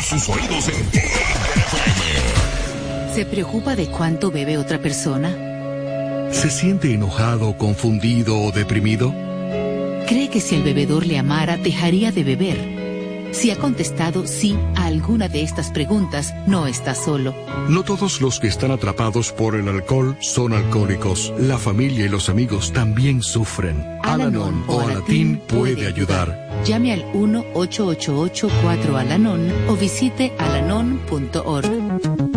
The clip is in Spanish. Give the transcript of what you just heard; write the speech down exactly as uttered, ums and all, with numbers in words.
sus oídos en Hit F M. ¿Se preocupa de cuánto bebe otra persona? ¿Se siente enojado, confundido o deprimido? ¿Cree que si el bebedor le amara, dejaría de beber? Si ha contestado sí a alguna de estas preguntas, no está solo. No todos los que están atrapados por el alcohol son alcohólicos. La familia y los amigos también sufren. Al-Anon o Alatín puede ayudar. Llame al uno ocho ocho ocho cuatro Al-Anon o visite alanon punto org.